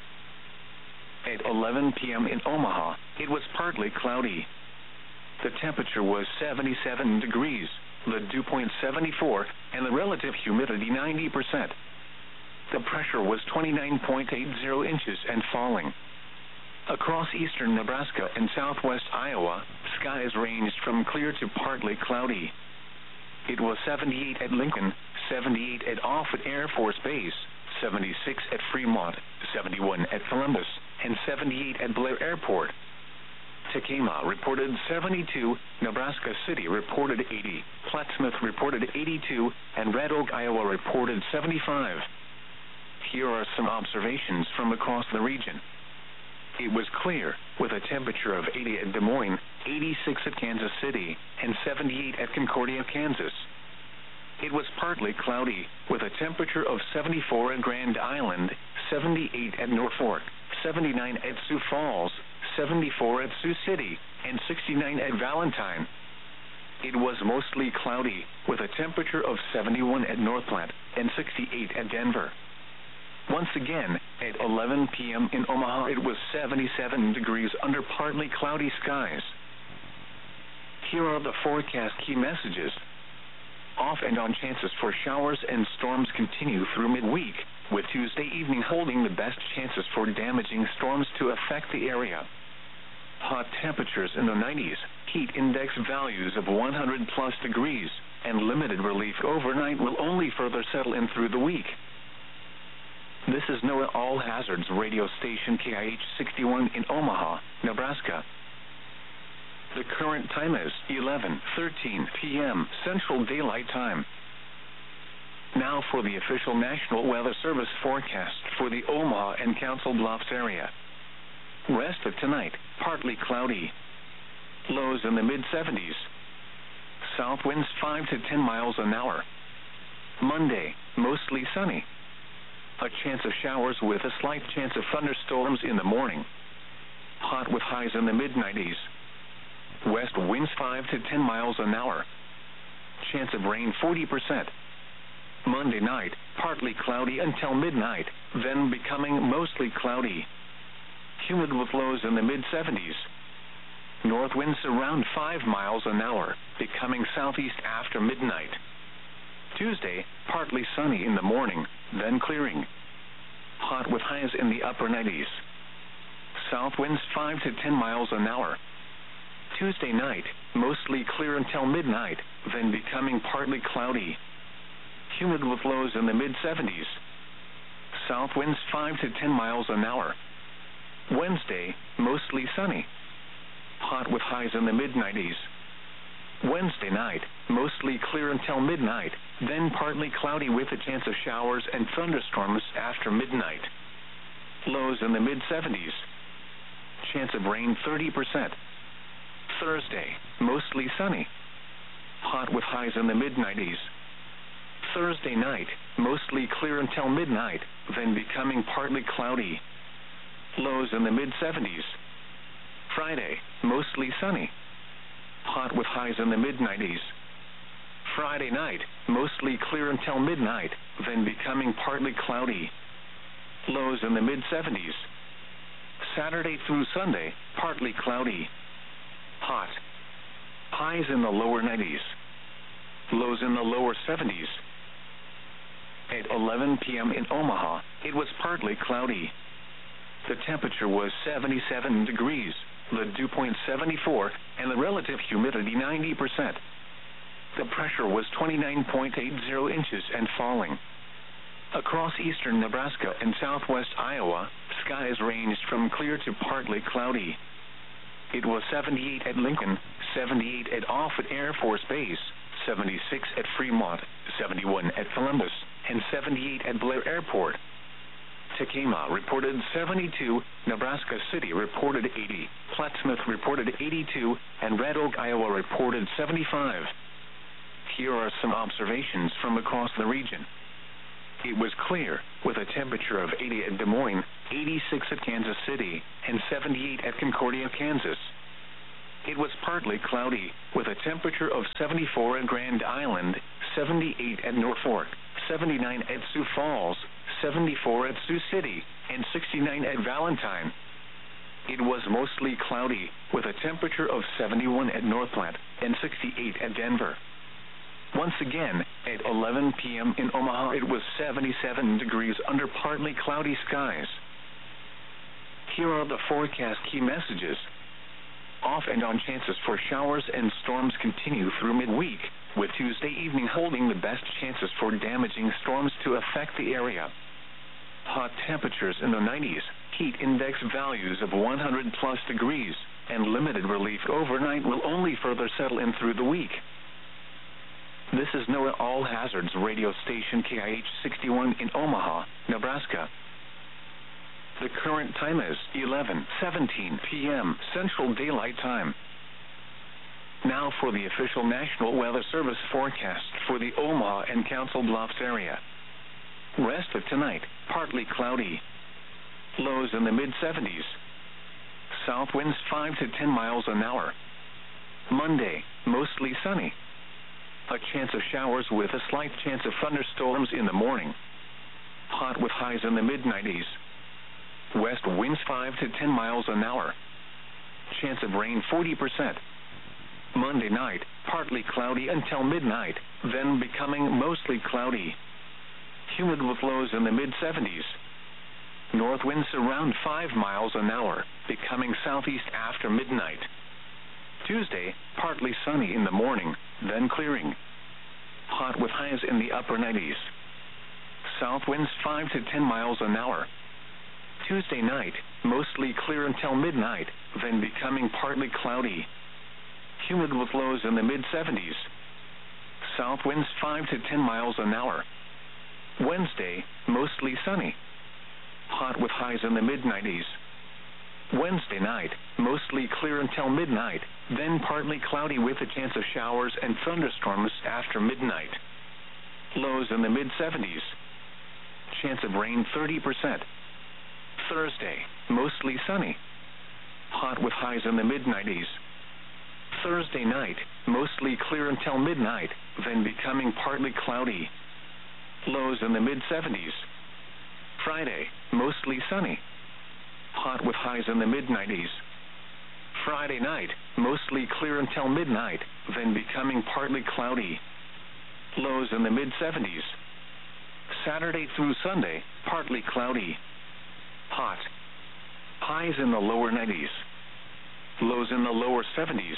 At eleven p m in Omaha, it was partly cloudy. The temperature was seventy-seven degrees, the dew point seventy-four, and the relative humidity ninety percent. The pressure was twenty-nine point eight zero inches and falling. Across eastern Nebraska and southwest Iowa, skies ranged from clear to partly cloudy. It was seventy-eight at Lincoln, seventy-eight at Offutt Air Force Base, seventy-six at Fremont, seventy-one at Columbus, and seventy-eight at Blair Airport. Tekamah reported seventy-two, Nebraska City reported eighty, Plattsmouth reported eighty-two, and Red Oak, Iowa reported seventy-five. Here are some observations from across the region. It was clear, with a temperature of eighty at Des Moines, eighty-six at Kansas City, and seventy-eight at Concordia, Kansas. It was partly cloudy, with a temperature of seventy-four at Grand Island, seventy-eight at Norfolk, seventy-nine at Sioux Falls, seventy-four at Sioux City, and sixty-nine at Valentine. It was mostly cloudy, with a temperature of seventy-one at North Platte and sixty-eight at Denver. Once again, at eleven p m in Omaha, it was seventy-seven degrees under partly cloudy skies. Here are the forecast key messages. Off and on chances for showers and storms continue through midweek, with Tuesday evening holding the best chances for damaging storms to affect the area. Hot temperatures in the nineties, heat index values of one hundred plus degrees, and limited relief overnight will only further settle in through the week. This is NOAA All Hazards radio station K I H sixty-one in Omaha, Nebraska. The current time is eleven thirteen p m Central Daylight Time. Now for the official National Weather Service forecast for the Omaha and Council Bluffs area. Rest of tonight, partly cloudy. Lows in the mid seventies. South winds five to ten miles an hour. Monday, mostly sunny. A chance of showers with a slight chance of thunderstorms in the morning. Hot with highs in the mid nineties. West winds five to ten miles an hour. Chance of rain forty percent. Monday night, partly cloudy until midnight, then becoming mostly cloudy. Humid with lows in the mid seventies. North winds around five miles an hour, becoming southeast after midnight. Tuesday, partly sunny in the morning, then clearing. Hot with highs in the upper nineties. South winds five to ten miles an hour. Tuesday night, mostly clear until midnight, then becoming partly cloudy. Humid with lows in the mid seventies. South winds five to ten miles an hour. Wednesday, mostly sunny. Hot with highs in the mid nineties. Wednesday night, mostly clear until midnight, then partly cloudy with a chance of showers and thunderstorms after midnight. Lows in the mid seventies. Chance of rain thirty percent. Thursday, mostly sunny. Hot with highs in the mid nineties. Thursday night, mostly clear until midnight, then becoming partly cloudy. Lows in the mid seventies. Friday, mostly sunny. Hot with highs in the mid nineties. Friday night, mostly clear until midnight, then becoming partly cloudy. Lows in the mid seventies. Saturday through Sunday, partly cloudy. Hot. Highs in the lower nineties. Lows in the lower seventies. At eleven p m in Omaha, it was partly cloudy. The temperature was seventy-seven degrees, the dew point seventy-four, and the relative humidity ninety percent. The pressure was twenty-nine point eight zero inches and falling. Across eastern Nebraska and southwest Iowa, skies ranged from clear to partly cloudy. It was seventy-eight at Lincoln, seventy-eight at Offutt Air Force Base, seventy-six at Fremont, seventy-one at Columbus, and seventy-eight at Blair Airport. Tekamah reported seventy-two, Nebraska City reported eighty, Plattsmouth reported eighty-two, and Red Oak, Iowa reported seventy-five. Here are some observations from across the region. It was clear, with a temperature of eighty at Des Moines, eighty-six at Kansas City, and seventy-eight at Concordia, Kansas. It was partly cloudy, with a temperature of seventy-four at Grand Island, seventy-eight at Norfolk, seventy-nine at Sioux Falls, seventy-four at Sioux City, and sixty-nine at Valentine. It was mostly cloudy, with a temperature of seventy-one at North Platte and sixty-eight at Denver. Once again, at eleven p m in Omaha, it was seventy-seven degrees under partly cloudy skies. Here are the forecast key messages. Off and on chances for showers and storms continue through midweek, with Tuesday evening holding the best chances for damaging storms to affect the area. Hot temperatures in the nineties, heat index values of one hundred plus degrees, and limited relief overnight will only further settle in through the week. This is NOAA All Hazards radio station K I H sixty-one in Omaha, Nebraska. The current time is eleven seventeen p m Central Daylight Time. Now for the official National Weather Service forecast for the Omaha and Council Bluffs area. Rest of tonight, partly cloudy. Lows in the mid seventies. South winds five to ten miles an hour. Monday, mostly sunny. A chance of showers with a slight chance of thunderstorms in the morning. Hot with highs in the mid nineties. West winds five to ten miles an hour. Chance of rain forty percent. Monday night, partly cloudy until midnight, then becoming mostly cloudy. Humid with lows in the mid seventies. North winds around five miles an hour, becoming southeast after midnight. Tuesday, partly sunny in the morning, then clearing. Hot with highs in the upper nineties. South winds five to ten miles an hour. Tuesday night, mostly clear until midnight, then becoming partly cloudy. Humid with lows in the mid seventies. South winds five to ten miles an hour. Wednesday, mostly sunny. Hot with highs in the mid nineties. Wednesday night, mostly clear until midnight, then partly cloudy with a chance of showers and thunderstorms after midnight. Lows in the mid seventies. Chance of rain thirty percent. Thursday, mostly sunny. Hot with highs in the mid nineties. Thursday night, mostly clear until midnight, then becoming partly cloudy. Lows in the mid seventies. Friday, mostly sunny. Hot with highs in the mid nineties. Friday night, mostly clear until midnight, then becoming partly cloudy. Lows in the mid seventies. Saturday through Sunday, partly cloudy. Hot. Highs in the lower nineties. Lows in the lower seventies.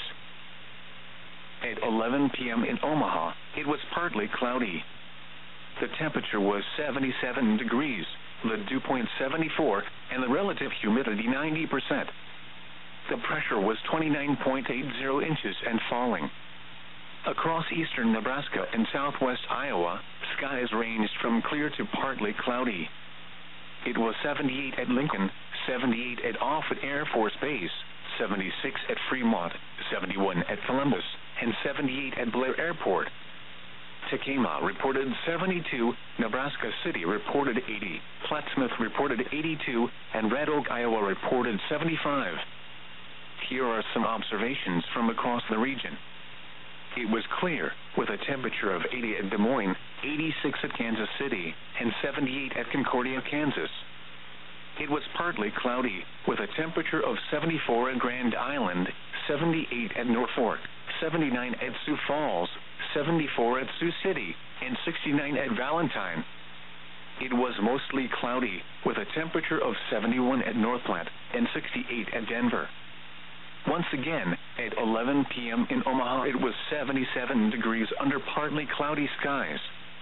At eleven p m in Omaha, it was partly cloudy. The temperature was seventy-seven degrees, the dew point seventy-four, and the relative humidity ninety percent. The pressure was twenty-nine point eight zero inches and falling. Across eastern Nebraska and southwest Iowa, skies ranged from clear to partly cloudy. It was seventy-eight at Lincoln, seventy-eight at Offutt Air Force Base, seventy-six at Fremont, seventy-one at Columbus, and seventy-eight at Blair Airport. Tekamah reported seventy-two, Nebraska City reported eighty, Plattsmouth reported eighty-two, and Red Oak, Iowa reported seventy-five. Here are some observations from across the region. It was clear, with a temperature of eighty at Des Moines, eighty-six at Kansas City, and seventy-eight at Concordia, Kansas. It was partly cloudy, with a temperature of seventy-four at Grand Island, seventy-eight at Norfolk, seventy-nine at Sioux Falls, seventy-four at Sioux City, and sixty-nine at Valentine. It was mostly cloudy, with a temperature of seventy-one at North Platte and sixty-eight at Denver. Once again, at eleven p m in Omaha, it was seventy-seven degrees under partly cloudy skies.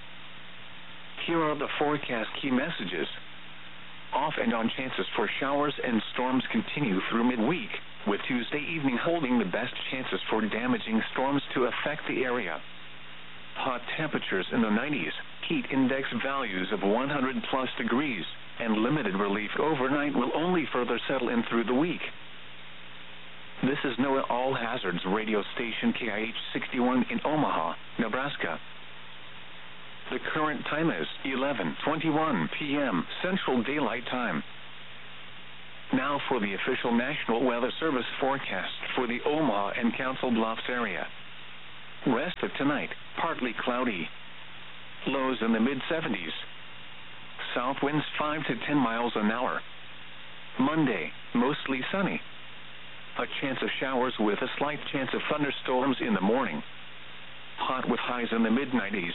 Here are the forecast key messages. Off and on chances for showers and storms continue through midweek, with Tuesday evening holding the best chances for damaging storms to affect the area. Hot temperatures in the nineties, heat index values of one hundred plus degrees, and limited relief overnight will only further settle in through the week. This is NOAA All Hazards radio station K I H sixty-one in Omaha, Nebraska. The current time is eleven twenty-one p m Central Daylight Time. Now for the official National Weather Service forecast for the Omaha and Council Bluffs area. Rest of tonight, partly cloudy. Lows in the mid seventies. South winds five to ten miles an hour. Monday, mostly sunny. A chance of showers with a slight chance of thunderstorms in the morning. Hot with highs in the mid nineties.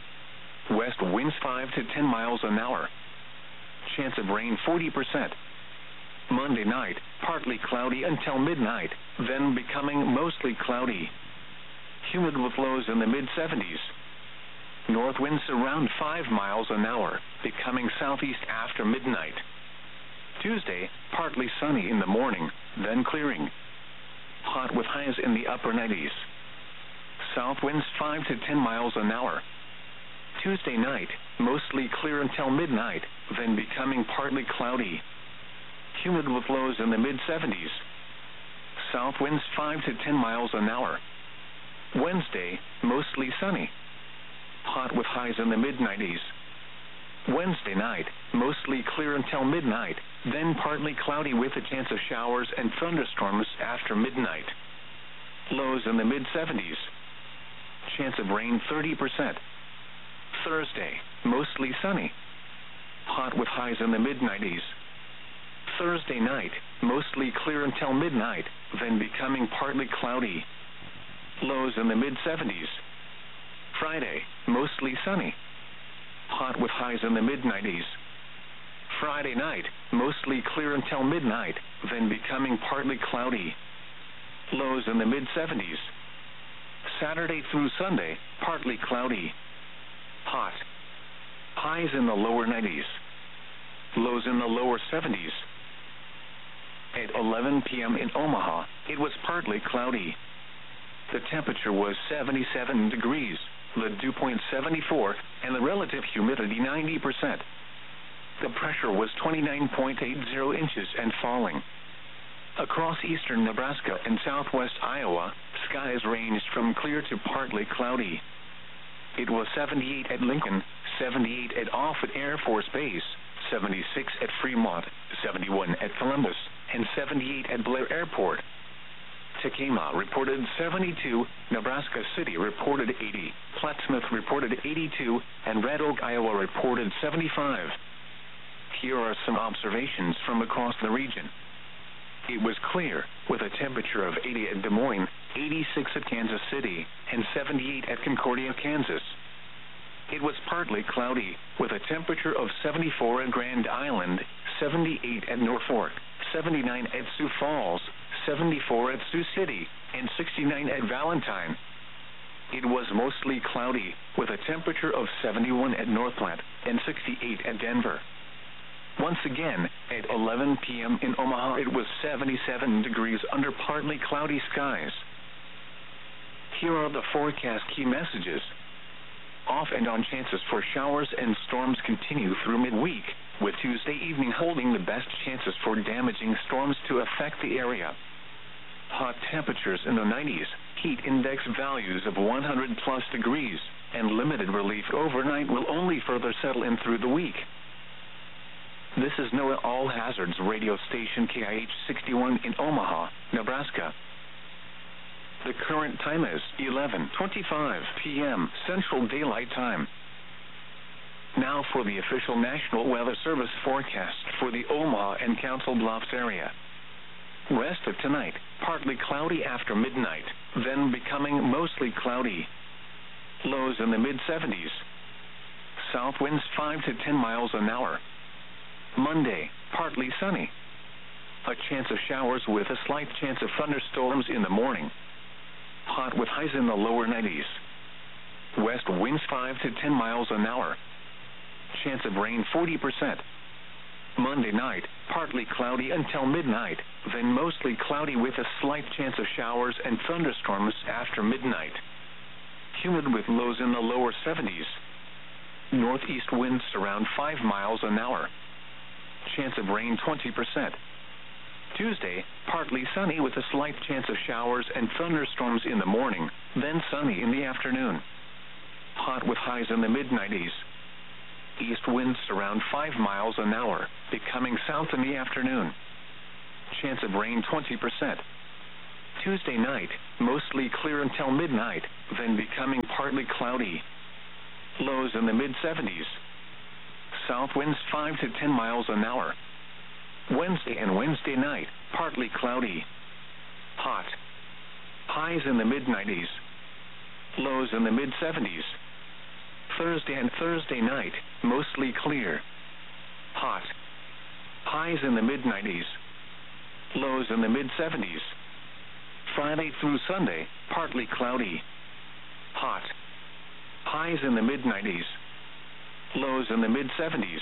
West winds five to ten miles an hour. Chance of rain forty percent. Monday night, partly cloudy until midnight, then becoming mostly cloudy. Humid with lows in the mid seventies. North winds around five miles an hour, becoming southeast after midnight. Tuesday, partly sunny in the morning, then clearing. Hot with highs in the upper nineties. South winds five to ten miles an hour. Tuesday night, mostly clear until midnight, then becoming partly cloudy. Humid with lows in the mid seventies. South winds five to ten miles an hour. Wednesday, mostly sunny. Hot with highs in the mid nineties. Wednesday night, mostly clear until midnight, then partly cloudy with a chance of showers and thunderstorms after midnight. Lows in the mid seventies. Chance of rain thirty percent. Thursday, mostly sunny. Hot with highs in the mid nineties. Thursday night, mostly clear until midnight, then becoming partly cloudy. Lows in the mid seventies. Friday, mostly sunny. Hot with highs in the mid nineties. Friday night, mostly clear until midnight, then becoming partly cloudy. Lows in the mid seventies. Saturday through Sunday, partly cloudy. Hot. Highs in the lower nineties. Lows in the lower seventies. At eleven p m in Omaha, it was partly cloudy. The temperature was seventy-seven degrees, the dew point seventy-four, and the relative humidity ninety percent. The pressure was twenty-nine point eight zero inches and falling. Across eastern Nebraska and southwest Iowa, skies ranged from clear to partly cloudy. It was seventy-eight at Lincoln, seventy-eight at Offutt Air Force Base, seventy-six at Fremont, seventy-one at Columbus, and seventy-eight at Blair Airport. Tekamah reported seventy-two, Nebraska City reported eighty, Plattsmouth reported eighty-two, and Red Oak, Iowa reported seventy-five. Here are some observations from across the region. It was clear, with a temperature of eighty at Des Moines, eighty-six at Kansas City, and seventy-eight at Concordia, Kansas. It was partly cloudy, with a temperature of seventy-four at Grand Island, seventy-eight at Norfolk, seventy-nine at Sioux Falls, seventy-four at Sioux City, and sixty-nine at Valentine. It was mostly cloudy, with a temperature of seventy-one at North Platte and sixty-eight at Denver. Once again, at eleven p m in Omaha, it was seventy-seven degrees under partly cloudy skies. Here are the forecast key messages. Off and on chances for showers and storms continue through midweek, with Tuesday evening holding the best chances for damaging storms to affect the area. Hot temperatures in the nineties, heat index values of one hundred plus degrees, and limited relief overnight will only further settle in through the week. This is NOAA All Hazards radio station K I H sixty-one in Omaha, Nebraska. The current time is eleven twenty-five p m Central Daylight Time. Now for the official National Weather Service forecast for the Omaha and Council Bluffs area. Rest of tonight, partly cloudy after midnight, then becoming mostly cloudy. Lows in the mid seventies. South winds five to ten miles an hour. Monday, partly sunny. A chance of showers with a slight chance of thunderstorms in the morning. Hot with highs in the lower nineties. West winds five to ten miles an hour. Chance of rain forty percent. Monday night, partly cloudy until midnight, then mostly cloudy with a slight chance of showers and thunderstorms after midnight. Humid with lows in the lower seventies. Northeast winds around five miles an hour. Chance of rain twenty percent. Tuesday, partly sunny with a slight chance of showers and thunderstorms in the morning, then sunny in the afternoon. Hot with highs in the mid nineties. East winds around five miles an hour, becoming south in the afternoon. Chance of rain twenty percent. Tuesday night, mostly clear until midnight, then becoming partly cloudy. Lows in the mid seventies. South winds five to ten miles an hour. Wednesday and Wednesday night, partly cloudy. Hot. Highs in the mid nineties. Lows in the mid seventies. Thursday and Thursday night, mostly clear. Hot. Highs in the mid nineties. Lows in the mid seventies. Friday through Sunday, partly cloudy. Hot. Highs in the mid nineties. Lows in the mid seventies.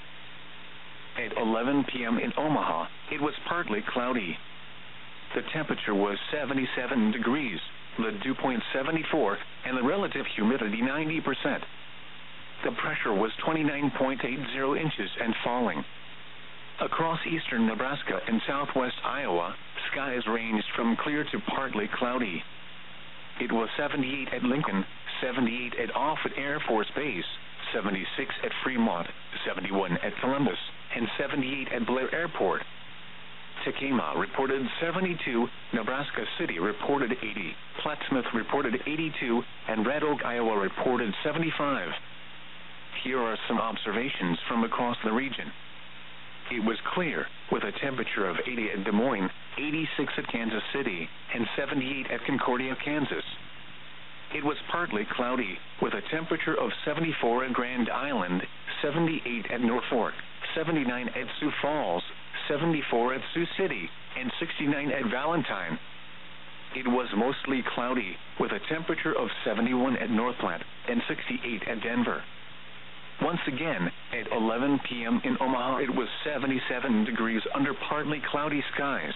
At eleven p.m. in Omaha, it was partly cloudy. The temperature was seventy-seven degrees, the dew point seventy-four, and the relative humidity ninety percent. The pressure was twenty-nine point eight zero inches and falling. Across eastern Nebraska and southwest Iowa, skies ranged from clear to partly cloudy. It was seventy-eight at Lincoln, seventy-eight at Offutt Air Force Base, seventy-six at Fremont, seventy-one at Columbus, and seventy-eight at Blair Airport. Tekema reported seventy-two, Nebraska City reported eighty, Plattsmouth reported eighty-two, and Red Oak, Iowa reported seventy-five. Here are some observations from across the region. It was clear, with a temperature of eighty at Des Moines, eighty-six at Kansas City, and seventy-eight at Concordia, Kansas. It was partly cloudy, with a temperature of seventy-four at Grand Island, seventy-eight at Norfolk, seventy-nine at Sioux Falls, seventy-four at Sioux City, and sixty-nine at Valentine. It was mostly cloudy, with a temperature of seventy-one at Northland and sixty-eight at Denver. Once again, at eleven p.m. in Omaha, it was seventy-seven degrees under partly cloudy skies.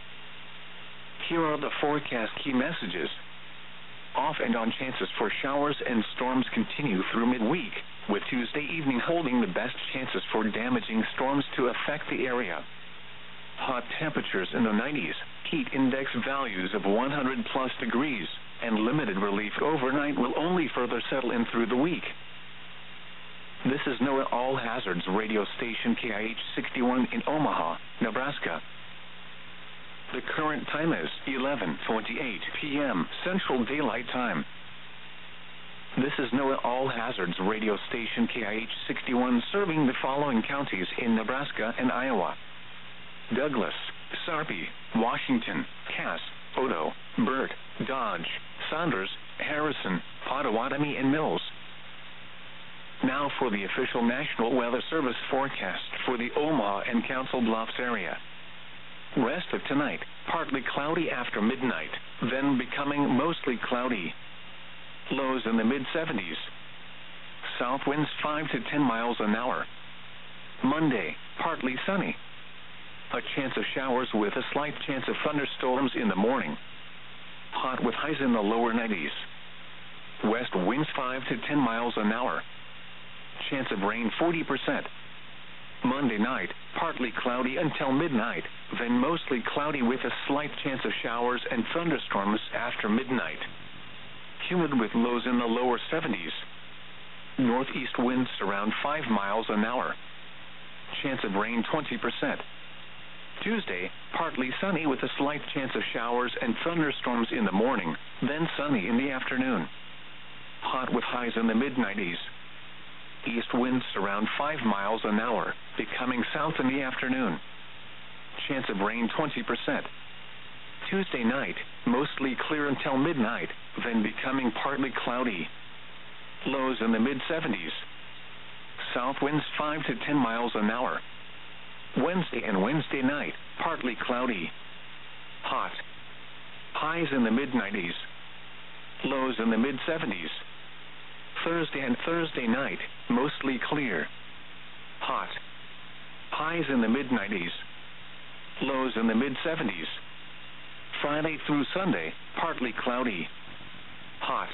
Here are the forecast key messages. Off and on chances for showers and storms continue through midweek, with Tuesday evening holding the best chances for damaging storms to affect the area. Hot temperatures in the nineties, heat index values of one hundred plus degrees, and limited relief overnight will only further settle in through the week. This is NOAA All Hazards radio station K I H sixty-one in Omaha, Nebraska. The current time is eleven twenty-eight p.m. Central Daylight Time. This is NOAA All Hazards radio station K I H sixty-one serving the following counties in Nebraska and Iowa: Douglas, Sarpy, Washington, Cass, Odo, Burt, Dodge, Saunders, Harrison, Potawatomi, and Mills. Now for the official National Weather Service forecast for the Omaha and Council Bluffs area. Rest of tonight, partly cloudy after midnight, then becoming mostly cloudy. Lows in the mid seventies. South winds five to ten miles an hour. Monday, partly sunny. A chance of showers with a slight chance of thunderstorms in the morning. Hot with highs in the lower nineties. West winds five to ten miles an hour. Chance of rain forty percent. Monday night, partly cloudy until midnight, then mostly cloudy with a slight chance of showers and thunderstorms after midnight. Humid with lows in the lower seventies. Northeast winds around five miles an hour. Chance of rain twenty percent. Tuesday, partly sunny with a slight chance of showers and thunderstorms in the morning, then sunny in the afternoon. Hot with highs in the mid nineties. East winds around five miles an hour, becoming south in the afternoon. Chance of rain twenty percent. Tuesday night, mostly clear until midnight, then becoming partly cloudy. Lows in the mid seventies. South winds five to ten miles an hour. Wednesday and Wednesday night, partly cloudy. Hot. Highs in the mid nineties. Lows in the mid seventies. Thursday and Thursday night, mostly clear. Hot. Highs in the mid nineties. Lows in the mid seventies. Friday through Sunday, partly cloudy. Hot.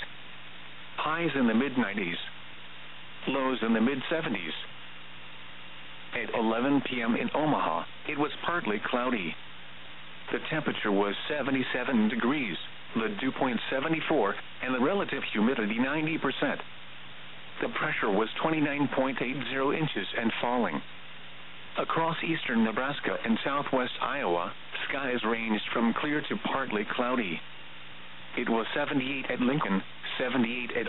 Highs in the mid nineties. Lows in the mid seventies. At eleven p.m. in Omaha, it was partly cloudy. The temperature was seventy-seven degrees, the dew point seventy-four, and the relative humidity ninety percent. The pressure was twenty-nine point eight zero inches and falling. Across eastern Nebraska and southwest Iowa, skies ranged from clear to partly cloudy. It was seventy-eight at Lincoln, seventy-eight at